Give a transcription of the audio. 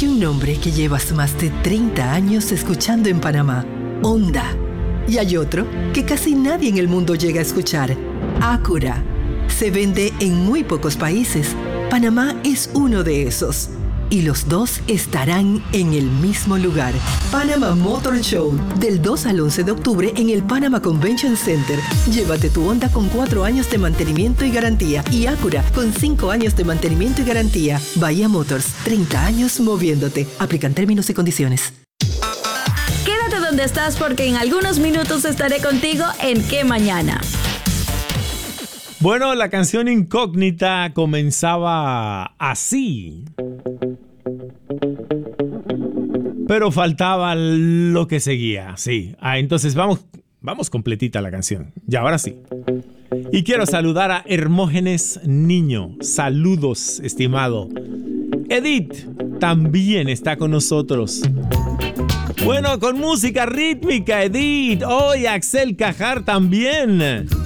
Hay un nombre que llevas más de 30 años escuchando en Panamá, Honda. Y hay otro que casi nadie en el mundo llega a escuchar, Acura. Se vende en muy pocos países. Panamá es uno de esos. Y los dos estarán en el mismo lugar. Panama Motor Show, del 2 al 11 de octubre en el Panama Convention Center. Llévate tu Honda con 4 años de mantenimiento y garantía y Acura con 5 años de mantenimiento y garantía. Bahía Motors, 30 años moviéndote. Aplican términos y condiciones. Quédate donde estás porque en algunos minutos estaré contigo en ¿Qué Mañana? Bueno, la canción Incógnita comenzaba así. Pero faltaba lo que seguía, sí. Entonces vamos completita la canción. Ya, ahora sí. Y quiero saludar a Hermógenes Niño. Saludos, estimado. Edith también está con nosotros. Bueno, con música rítmica, Edith. Hoy Axel Cajar también.